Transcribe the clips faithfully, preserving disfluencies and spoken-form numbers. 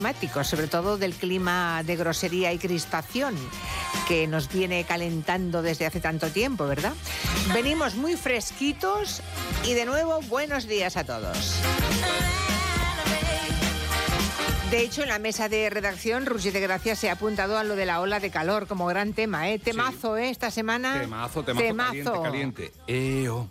sobre todo del clima de grosería y crispación que nos viene calentando desde hace tanto tiempo, ¿verdad? Venimos muy fresquitos y de nuevo buenos días a todos. De hecho, en la mesa de redacción, Roger de Gracia se ha apuntado a lo de la ola de calor como gran tema, ¿eh? Temazo, ¿eh? Esta semana. Temazo, temazo, temazo. caliente, caliente. Eo.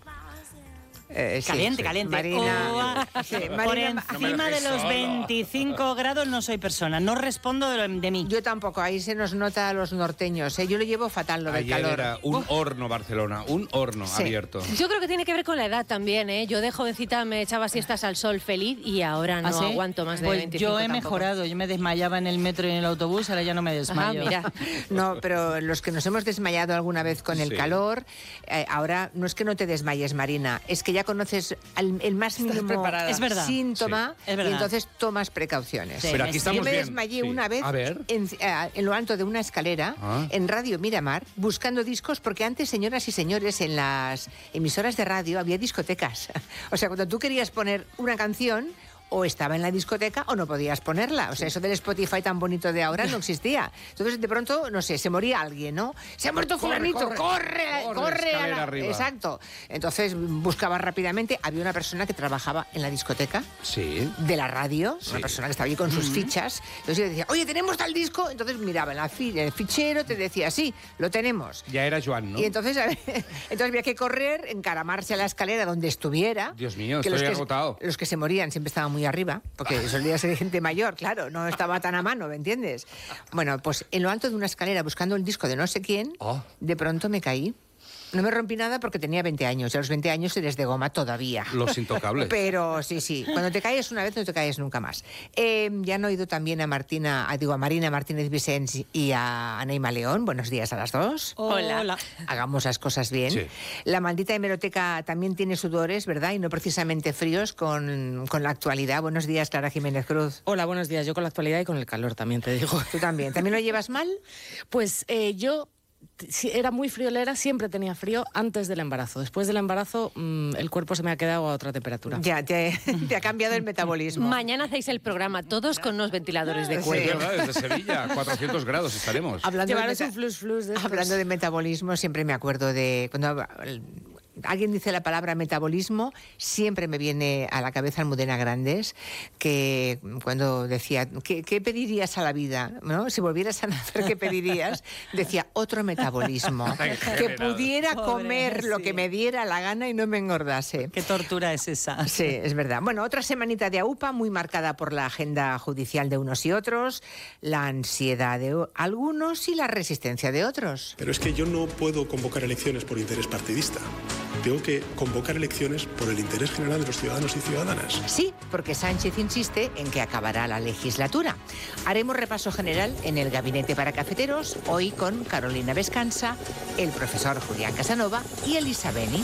Eh, sí, caliente, sí. caliente. Marina, Oh, sí, Marina, Marina, por encima no de los veinticinco grados no soy persona, no respondo de, lo, de mí. Yo tampoco, ahí se nos nota a los norteños, ¿eh? Yo lo llevo fatal, lo del Ayer calor. Era un Uf. horno Barcelona, un horno Sí. abierto. Yo creo que tiene que ver con la edad también, ¿eh? Yo de jovencita me echaba siestas al sol feliz y ahora no ¿Ah, sí? aguanto más de pues veinticinco yo he tampoco. mejorado, yo me desmayaba en el metro y en el autobús, ahora ya no me desmayo. Ah, mira. No, pero los que nos hemos desmayado alguna vez con el Sí. calor, eh, ahora no es que no te desmayes, Marina, es que ya conoces al, el más mínimo preparada. Es verdad. síntoma Sí, es y verdad. entonces tomas precauciones. Sí. Pero aquí Yo estamos Yo me bien. desmayé Sí. una vez A ver. en, eh, en lo alto de una escalera, Ah. en Radio Miramar, buscando discos, porque antes, señoras y señores, en las emisoras de radio había discotecas. O sea, cuando tú querías poner una canción, o estaba en la discoteca o no podías ponerla. O sea, eso del Spotify tan bonito de ahora no existía. Entonces, de pronto, no sé, se moría alguien, ¿no? Se ha muerto Corre, fulanito, corre, corre, corre, corre, a escalera la... arriba. Exacto. Entonces, buscaba rápidamente. Había una persona que trabajaba en la discoteca Sí. de la radio, Sí. una persona que estaba allí con sus fichas. Entonces yo decía, oye, ¿tenemos tal disco? Entonces miraba en la fi- el fichero, te decía, sí, lo tenemos. Ya era Joan, ¿no? Y entonces, entonces había que correr, encaramarse a la escalera donde estuviera. Dios mío, que estoy los que, agotado. Los que se morían siempre estaban muy arriba, porque solía ser gente mayor, claro, no estaba tan a mano, ¿me entiendes? Bueno, pues en lo alto de una escalera, buscando el disco de no sé quién, Oh. de pronto me caí. No me rompí nada porque tenía veinte años, y a los veinte años se desdegoma todavía. Los intocables. Pero sí, sí, cuando te caes una vez no te caes nunca más. Eh, ya han oído también a Martina, a, digo, a Marina Martínez Vicens y a Anaima León. Buenos días a las dos. Hola. Hola. Hagamos las cosas bien. Sí. La maldita hemeroteca también tiene sudores, ¿verdad? Y no precisamente fríos con, con la actualidad. Buenos días, Clara Jiménez Cruz. Hola, buenos días. Yo con la actualidad y con el calor también te digo. Tú también. ¿También lo llevas mal? Pues eh, yo t- si era muy friolera, siempre tenía frío antes del embarazo. Después del embarazo mmm, el cuerpo se me ha quedado a otra temperatura. Ya, te, te ha cambiado el metabolismo. Mañana hacéis el programa todos con unos ventiladores de Sí. Es cuello. verdad, desde Sevilla, cuatrocientos grados estaremos. Hablando de, Llevaros meta- un flus flus de estos. hablando de metabolismo, siempre me acuerdo de... cuando alguien dice la palabra metabolismo, siempre me viene a la cabeza Almudena Grandes, que cuando decía, ¿qué, qué pedirías a la vida? ¿No? Si volvieras a nacer, ¿qué pedirías? Decía, otro metabolismo. Que pudiera Pobre, comer lo sí. que me diera la gana y no me engordase. ¿Qué tortura es esa? Sí, es verdad. Bueno, otra semanita de AUPA muy marcada por la agenda judicial de unos y otros, la ansiedad de algunos y la resistencia de otros. Pero es que yo no puedo convocar elecciones por interés partidista. Tengo que convocar elecciones por el interés general de los ciudadanos y ciudadanas. Sí, porque Sánchez insiste en que acabará la legislatura. Haremos repaso general en el Gabinete para Cafeteros, hoy con Carolina Vescansa, el profesor Julián Casanova y Elisa Beni.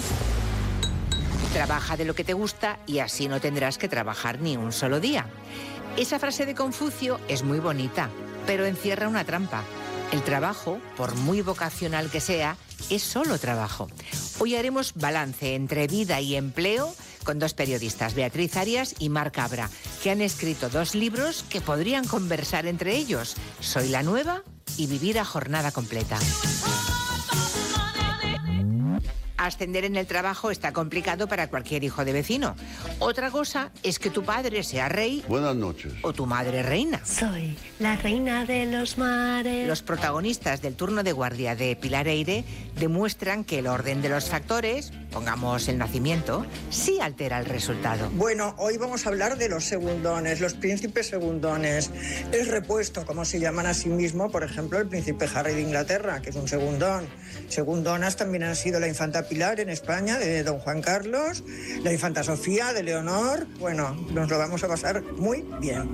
Trabaja de lo que te gusta y así no tendrás que trabajar ni un solo día. Esa frase de Confucio es muy bonita, pero encierra una trampa. El trabajo, por muy vocacional que sea, es solo trabajo. Hoy haremos balance entre vida y empleo con dos periodistas, Beatriz Arias y Mar Cabra, que han escrito dos libros que podrían conversar entre ellos. Soy la nueva y Vivir a jornada completa. Ascender en el trabajo está complicado para cualquier hijo de vecino. Otra cosa es que tu padre sea rey. Buenas noches. O tu madre reina. Soy la reina de los mares. Los protagonistas del turno de guardia de Pilar Eire demuestran que el orden de los factores, pongamos el nacimiento, sí altera el resultado. Bueno, hoy vamos a hablar de los segundones, los príncipes segundones. Es repuesto, como se llaman a sí mismo, por ejemplo, el príncipe Harry de Inglaterra, que es un segundón. Segundonas también han sido la infanta Pilar en España, de don Juan Carlos, la infanta Sofía, de Leonor. Bueno, nos lo vamos a pasar muy bien.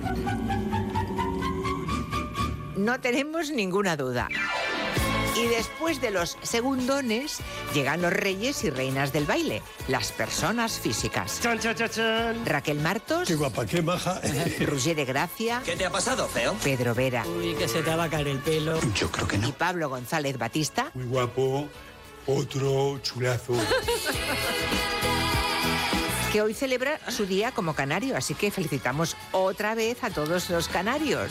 No tenemos ninguna duda. Y después de los segundones llegan los reyes y reinas del baile, las personas físicas. Chan, chan, chan, chan. Raquel Martos, Qué guapa, qué maja. Roger de Gracia, ¿Qué te ha pasado, feo? Pedro Vera Uy, que se te va a caer el pelo. Yo creo que y no. Pablo González Batista. Muy guapo, otro chulazo. que hoy celebra su día como canario, así que felicitamos otra vez a todos los canarios.